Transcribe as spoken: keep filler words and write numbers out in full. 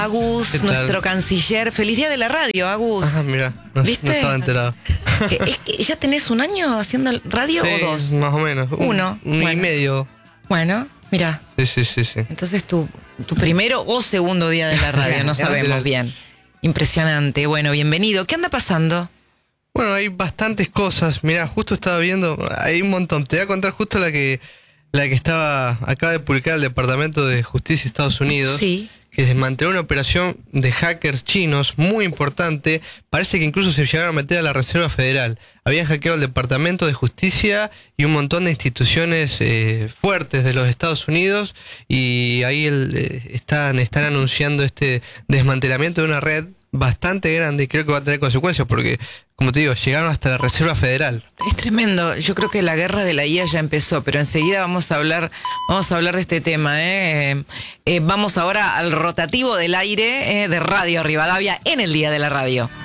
Agus, nuestro canciller. Feliz día de la radio, Agus. Ah, mira, no, ¿Viste? no estaba enterado. ¿Es que ya tenés un año haciendo radio sí, o dos? Más o menos. Uno. Un, un bueno. y medio. Bueno, mira. Sí, sí, sí, sí. Entonces tu, tu primero o segundo día de la radio, no sabemos bien. Impresionante. Bueno, bienvenido. ¿Qué anda pasando? Bueno, hay bastantes cosas. Mirá, justo estaba viendo, hay un montón. Te voy a contar justo la que la que estaba, acaba de publicar el Departamento de Justicia de Estados Unidos. Sí. Que desmanteló una operación de hackers chinos muy importante. Parece que incluso se llegaron a meter a la Reserva Federal. Habían hackeado el Departamento de Justicia y un montón de instituciones eh, fuertes de los Estados Unidos. Y ahí el, eh, están, están anunciando este desmantelamiento de una red bastante grande y creo que va a tener consecuencias porque, como te digo, llegaron hasta la Reserva Federal. Es tremendo. Yo creo que la guerra de la I A ya empezó, pero enseguida vamos a hablar, vamos a hablar de este tema. ¿eh? Eh, vamos ahora al rotativo del aire eh, de Radio Rivadavia en el Día de la Radio.